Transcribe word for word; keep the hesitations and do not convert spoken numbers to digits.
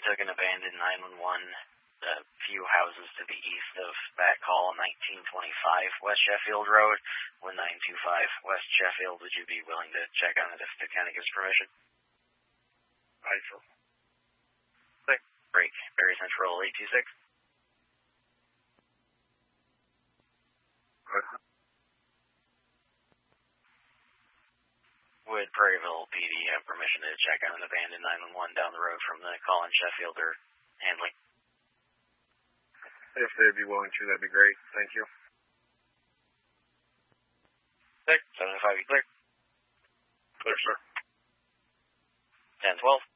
took an abandoned nine one one a few houses to the east of that call on nineteen twenty-five West Sheffield Road, one nine two five West Sheffield. Would you be willing to check on it if the county gives permission? I shall. Thanks. Break. Barry Central eight two six. Good. Would Prairieville P D have permission to check on an abandoned nine one one down the road from the call in Sheffield or Handley? If they'd be willing to, that'd be great. Thank you. Six, seven five, you clear? Clear, sir. ten twelve.